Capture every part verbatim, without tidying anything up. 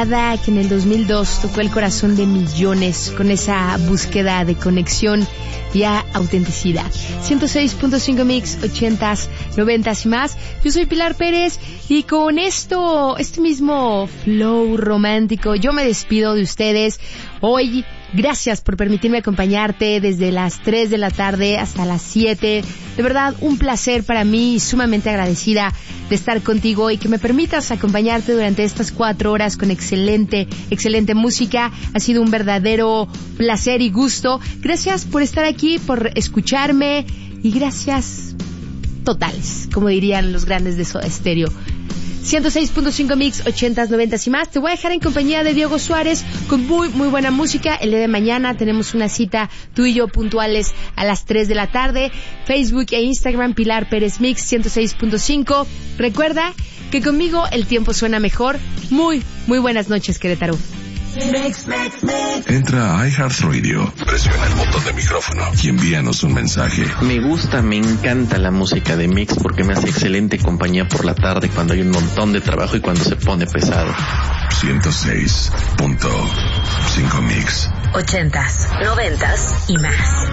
balada que en el dos mil dos tocó el corazón de millones con esa búsqueda de conexión y autenticidad. ciento seis punto cinco Mix, ochentas, noventas y más. Yo soy Pilar Pérez y con esto, este mismo flow romántico, yo me despido de ustedes hoy. Gracias por permitirme acompañarte desde las tres de la tarde hasta las siete. De verdad, un placer para mí y sumamente agradecida de estar contigo y que me permitas acompañarte durante estas cuatro horas con excelente, excelente música. Ha sido un verdadero placer y gusto. Gracias por estar aquí, por escucharme y gracias totales, como dirían los grandes de Soda Stereo. ciento seis punto cinco Mix, ochentas, noventas y más. Te voy a dejar en compañía de Diego Suárez con muy, muy buena música. El día de mañana tenemos una cita tú y yo puntuales a las tres de la tarde. Facebook e Instagram, Pilar Pérez Mix, ciento seis punto cinco. Recuerda que conmigo el tiempo suena mejor. Muy, muy buenas noches, Querétaro. Mix, mix, mix. Entra a iHeartRadio, presiona el botón de micrófono y envíanos un mensaje. Me gusta, me encanta la música de Mix porque me hace excelente compañía por la tarde cuando hay un montón de trabajo y cuando se pone pesado. ciento seis punto cinco Mix. Ochentas, noventas y más.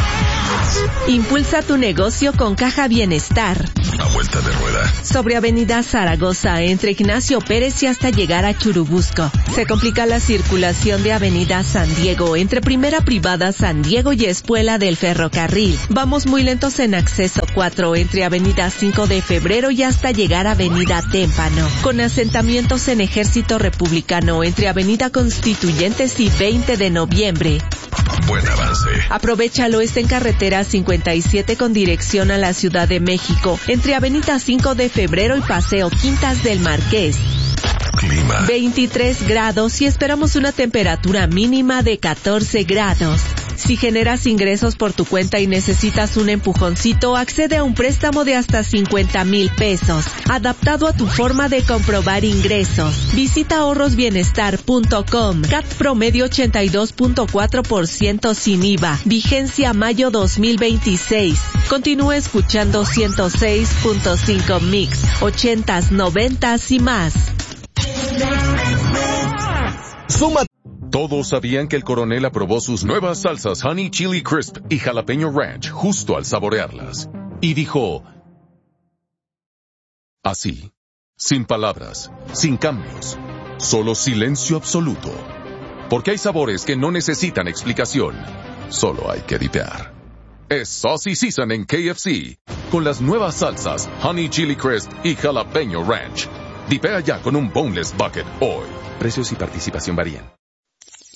Impulsa tu negocio con Caja Bienestar. A vuelta de rueda. Sobre Avenida Zaragoza, entre Ignacio Pérez y hasta llegar a Churubusco. Se complica la circulación de Avenida San Diego, entre Primera Privada San Diego y Espuela del Ferrocarril. Vamos muy lentos en acceso cuatro, entre Avenida cinco de Febrero y hasta llegar a Avenida Témpano. Con asentamientos en Ejército Republicano, entre Avenida Constituyentes y veinte de noviembre. Buen avance. Aprovechalo, está en carretera cincuenta y siete con dirección a la Ciudad de México, entre Avenida cinco de Febrero y Paseo Quintas del Marqués. Clima. veintitrés grados y esperamos una temperatura mínima de catorce grados. Si generas ingresos por tu cuenta y necesitas un empujoncito, accede a un préstamo de hasta cincuenta mil pesos, adaptado a tu forma de comprobar ingresos. Visita ahorros bienestar punto com. C A T promedio ochenta y dos punto cuatro por ciento sin I V A. Vigencia mayo dos mil veintiséis. Continúa escuchando ciento seis punto cinco Mix, ochentas, noventas y más. Suma. Todos sabían que el coronel aprobó sus nuevas salsas Honey Chili Crisp y Jalapeño Ranch justo al saborearlas. Y dijo, así, sin palabras, sin cambios, solo silencio absoluto. Porque hay sabores que no necesitan explicación, solo hay que dipear. Es Saucy Season en K F C, con las nuevas salsas Honey Chili Crisp y Jalapeño Ranch. Dipea ya con un Boneless Bucket hoy. Precios y participación varían.